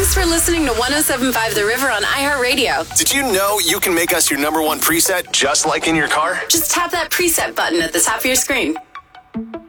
Thanks for listening to 107.5 The River on iHeartRadio. Did you know you can make us your number one preset just like in your car? Just tap that preset button at the top of your screen.